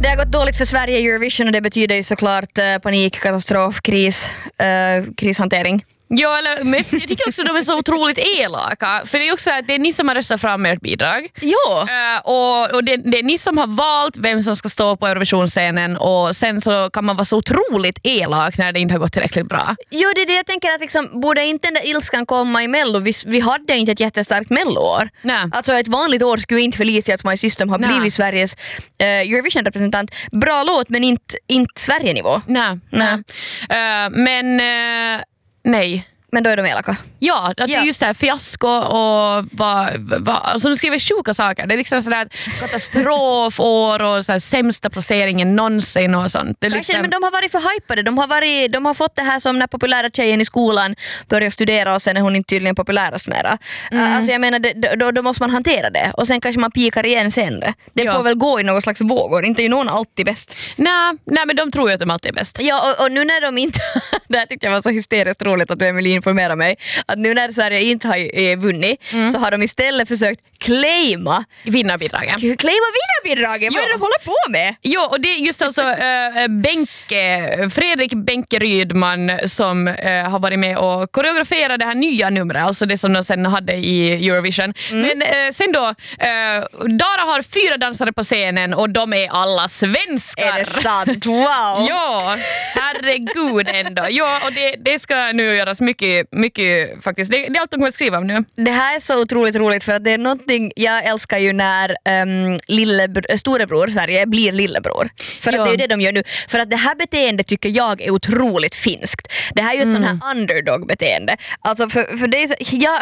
Det har gått dåligt för Sverige i Eurovision och det betyder ju såklart panik, katastrof, krishantering. Ja, men jag tycker också att de är så otroligt elaka. För det är också att det är ni som har röstat fram ert bidrag. Ja. Och det är ni som har valt vem som ska stå på Eurovisionsscenen. Och sen så kan man vara så otroligt elak när det inte har gått tillräckligt bra. Jo, det är det jag tänker att liksom, borde inte den där ilskan komma i Mello? Vi hade inte ett jättestarkt Mello-år. Nej. Alltså ett vanligt år skulle inte Felicia's My System ha blivit Sveriges Eurovision-representant. Bra låt men inte Sverige-nivå. Nej. Men nej. Men då är de elaka. Ja, att det är just det här fiasko och alltså de skriver sjuka saker. Det är liksom sådär katastrofår och sådär sämsta placeringen någonsin och sånt. Det är liksom... Men de har varit för hypade. De har fått det här som när populära tjejen i skolan börjar studera och sen är hon inte tydligen populärast mera. Alltså jag menar, då måste man hantera det. Och sen kanske man pikar igen senare. Det får väl gå i någon slags vågor. Inte är någon alltid bäst. Nej, men de tror ju att de alltid är bäst. Ja, och nu när de inte... det här tyckte jag var så hysteriskt roligt att Emelie informerade mig. Att nu när Sverige inte har vunnit så har de istället försökt claima vinnarbidragen. Vad är det de håller på med? Ja, och det är just alltså Fredrik Benke Rydman som har varit med och koreograferat det här nya numret, alltså det som de sen hade i Eurovision. Men sen då, Dara har 4 dansare på scenen och de är alla svenskar. Är det sant? Wow! Ja, herregud ändå. Ja, och det ska nu göras mycket faktiskt. Det är allt de kommer att skriva om nu. Det här är så otroligt roligt för att det är någonting jag älskar ju när storebror Sverige blir lillebror. För att det är ju det de gör nu. För att det här beteendet tycker jag är otroligt finskt. Det här är ju ett sån här underdog-beteende. Alltså för det är så,